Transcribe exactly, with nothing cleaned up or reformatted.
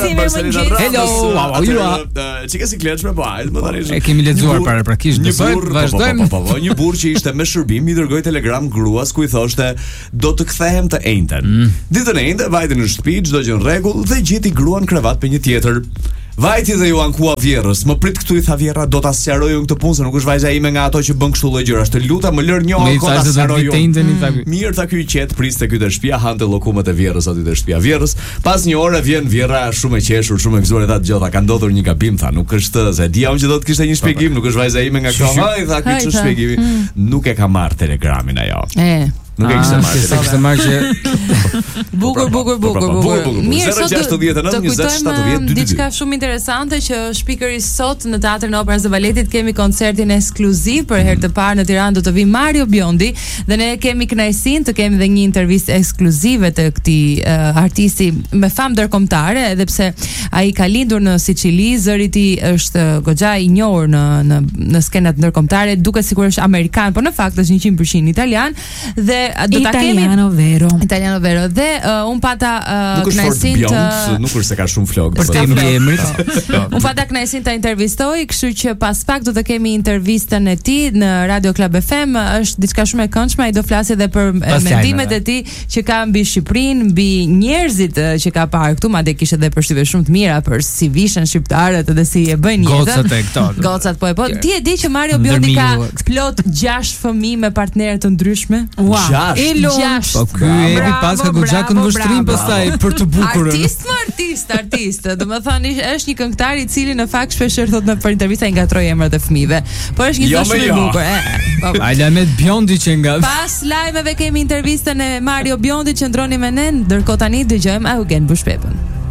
Hello, how are you? Çika sikletshme po, ai më tani. E kemi lexuar paraprakisht, besoj, vazhdojmë. Po, po, një burr që ishte me shërbim i dërgoi telegram gruas ku i thoshte do të kthehem të ejnëten. Ditën e ejnëte vajte në shtëpi, çdo gjë në rregull dhe gjeti gruan krevat për një tjetër. Vajti dhe ju ankua vjerrës, më prit këtu i tha vjerra, do ta sqaroj unë këtë punë se nuk është vajza ime nga ato që bën kështu lloj gjërash. Të lutem, më lër një orë kohë ta sqaroj unë. Mirë, tha ky i qet, priste ky te shtëpia, hante llokumet e vjerrës aty te shtëpia vjerrës. Pas një ore vjen vjerra shumë e qeshur, shumë e gëzuar e tha dëgjota, ka ndodhur një gabim, tha, nuk është se dia unë që do të kishte një shpjegim, nuk është vajza ime nga kjo. Haj, tha ky ç'është shpjegimi. Nuk e ka marr telegramin ajo. E Nuk e kishte marrë. Se kishte marrë që bukur, bukur, bukur, bukur. Mirë, sot të kujtojmë diçka shumë interesante që është pikërisht sot në Teatrin e Operës dhe Baletit kemi koncertin ekskluziv për herë të parë në Tiranë, do të vi Mario Biondi dhe ne kemi kënaqësinë të kemi dhe një intervistë ekskluzive të këtij uh, artisti me famë ndërkombëtare, edhe pse ai ka lindur në Siçili, zëri i tij është goxha i njohur në në në skenat ndërkombëtare, duket sikur është amerikan, por në fakt është një qind përqind italian dhe do ta kemi Italiano vero. Italiano vero dhe uh, un pata uh, kënaqësinë të nuk është se ka shumë flok për të mbi emrit. Un pata kënaqësinë ta intervistoj, kështu që pas pak do të kemi intervistën e tij në Radio Club F M, është diçka shumë e këndshme, ai do flasë edhe për mendimet e tij që ka mbi Shqipërinë, mbi njerëzit që ka parë këtu, madje kishte edhe përshtypje shumë të mira për si vishën shqiptarët edhe si e bëjnë jetën. Gocat e këto. Gocat po e po. Ti e di që Mario Biondi ka plot gjashtë fëmijë me partnerë të ndryshme? Gjashtë. Po ky epi pas ka goxhakun vështrim pastaj për të bukurën. Artist, më artist, artist. Domethënë është një këngëtar i cili në fakt shpeshherë thotë në për intervista i ngatroi emrat e fëmijëve. Por është një gjë shumë e bukur. Ai Lamet Biondi që nga pas lajmeve kemi intervistën e Mario Biondi që ndroni me ne, ndërkohë tani dëgjojmë Eugen Bushpepën.